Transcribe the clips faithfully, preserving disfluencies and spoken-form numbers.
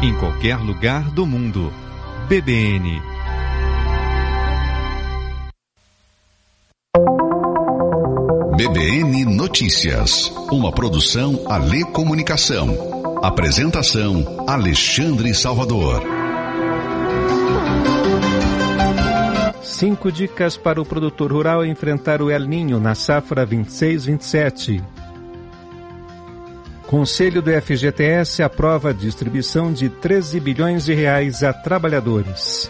em qualquer lugar do mundo. B B N. B B N Notícias, uma produção Alê Comunicação. Apresentação Alexandre Salvador. Cinco dicas para o produtor rural enfrentar o El Niño na safra vinte e seis vinte e sete. Conselho do F G T S aprova a distribuição de treze bilhões de reais a trabalhadores.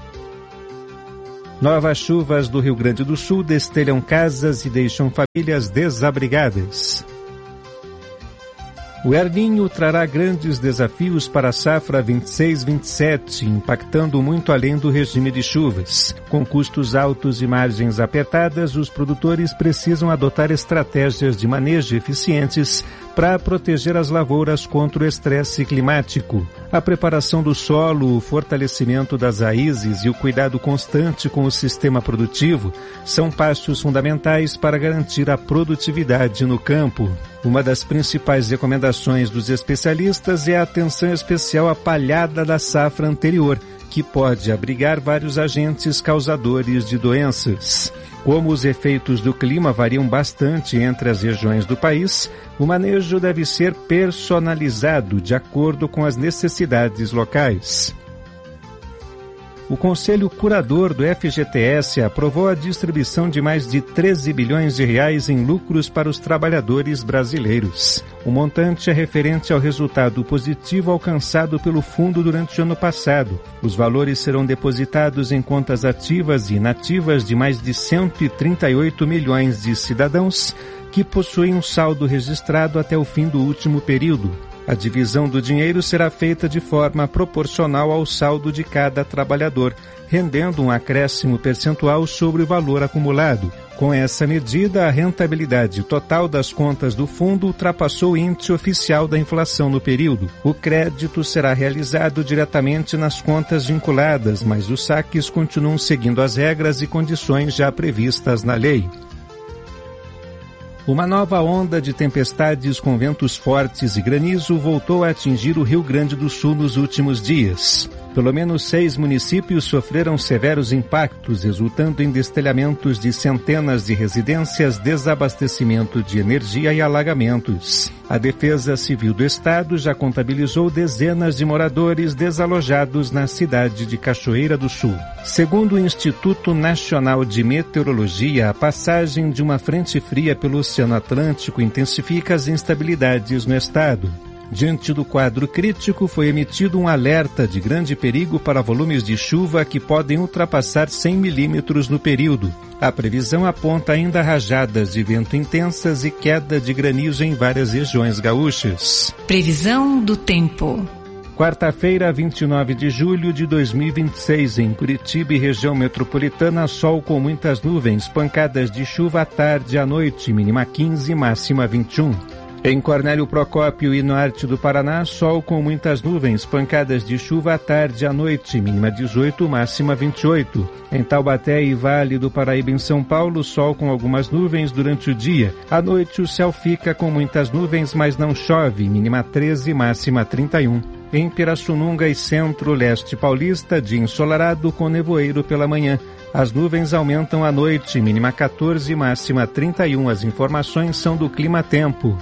Novas chuvas do Rio Grande do Sul destelham casas e deixam famílias desabrigadas. O El Niño trará grandes desafios para a safra vinte e seis vinte e sete, impactando muito além do regime de chuvas. Com custos altos e margens apertadas, os produtores precisam adotar estratégias de manejo eficientes para proteger as lavouras contra o estresse climático. A preparação do solo, o fortalecimento das raízes e o cuidado constante com o sistema produtivo são passos fundamentais para garantir a produtividade no campo. Uma das principais recomendações dos especialistas é a atenção especial à palhada da safra anterior, que pode abrigar vários agentes causadores de doenças. Como os efeitos do clima variam bastante entre as regiões do país, o manejo deve ser personalizado de acordo com as necessidades locais. O Conselho Curador do F G T S aprovou a distribuição de mais de treze bilhões de reais em lucros para os trabalhadores brasileiros. O montante é referente ao resultado positivo alcançado pelo fundo durante o ano passado. Os valores serão depositados em contas ativas e inativas de mais de cento e trinta e oito milhões de cidadãos que possuem um saldo registrado até o fim do último período. A divisão do dinheiro será feita de forma proporcional ao saldo de cada trabalhador, rendendo um acréscimo percentual sobre o valor acumulado. Com essa medida, a rentabilidade total das contas do fundo ultrapassou o índice oficial da inflação no período. O crédito será realizado diretamente nas contas vinculadas, mas os saques continuam seguindo as regras e condições já previstas na lei. Uma nova onda de tempestades com ventos fortes e granizo voltou a atingir o Rio Grande do Sul nos últimos dias. Pelo menos seis municípios sofreram severos impactos, resultando em destelhamentos de centenas de residências, desabastecimento de energia e alagamentos. A Defesa Civil do Estado já contabilizou dezenas de moradores desalojados na cidade de Cachoeira do Sul. Segundo o Instituto Nacional de Meteorologia, a passagem de uma frente fria pelo Oceano Atlântico intensifica as instabilidades no estado. Diante do quadro crítico, foi emitido um alerta de grande perigo para volumes de chuva que podem ultrapassar cem milímetros no período. A previsão aponta ainda rajadas de vento intensas e queda de granizo em várias regiões gaúchas. Previsão do tempo. Quarta-feira, vinte e nove de julho de dois mil e vinte e seis, em Curitiba e região metropolitana, sol com muitas nuvens, pancadas de chuva à tarde e à noite, mínima quinze, máxima vinte e um. Em Cornélio Procópio e norte do Paraná, sol com muitas nuvens, pancadas de chuva à tarde e à noite, mínima dezoito, máxima vinte e oito. Em Taubaté e Vale do Paraíba em São Paulo, sol com algumas nuvens durante o dia. À noite o céu fica com muitas nuvens, mas não chove, mínima treze, máxima trinta e um. Em Pirassununga e centro-leste paulista, dia ensolarado com nevoeiro pela manhã. As nuvens aumentam à noite, mínima quatorze, máxima trinta e um. As informações são do Clima Tempo.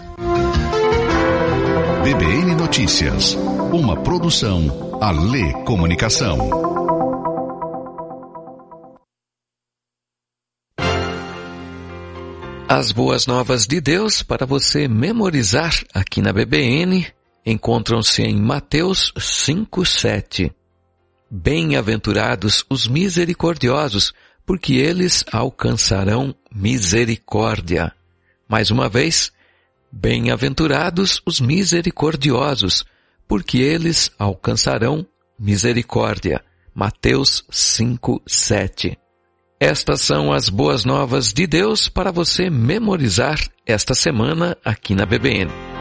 B B N Notícias, uma produção Alê Comunicação. As boas novas de Deus para você memorizar aqui na B B N encontram-se em Mateus cinco, sete. Bem-aventurados os misericordiosos, porque eles alcançarão misericórdia. Mais uma vez, bem-aventurados os misericordiosos, porque eles alcançarão misericórdia. Mateus cinco, sete. Estas são as boas novas de Deus para você memorizar esta semana aqui na B B N.